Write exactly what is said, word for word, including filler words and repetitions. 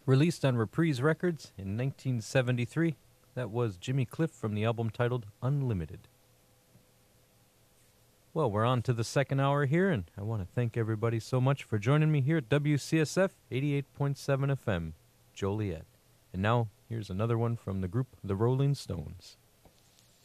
Released on Reprise Records in nineteen seventy-three, that was Jimmy Cliff from the album titled Unlimited. Well, we're on to the second hour here, and I want to thank everybody so much for joining me here at W C S F eighty-eight point seven F M, Joliet. And now, here's another one from the group The Rolling Stones.